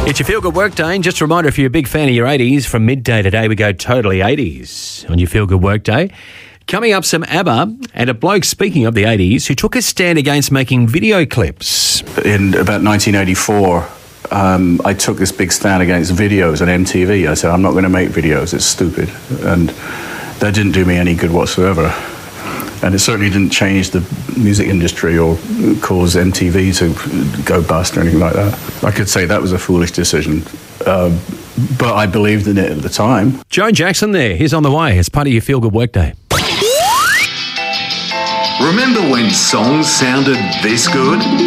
It's your Feel Good Workday, and just a reminder, if you're a big fan of your 80s, from midday today we go totally 80s on your Feel Good Workday. Coming up, some ABBA and a bloke, speaking of the 80s, who took a stand against making video clips. In about 1984, I took this big stand against videos on MTV. I said, I'm not going to make videos, it's stupid. And that didn't do me any good whatsoever. And it certainly didn't change the music industry or cause MTV to go bust or anything like that. I could say that was a foolish decision, but I believed in it at the time. Joe Jackson there, he's on the way as part of your Feel Good Workday. Remember when songs sounded this good?